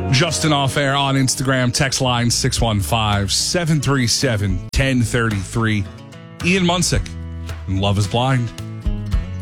Justin Off Air on Instagram, text line 615-737-1033. Ian Munsick, Love is Blind.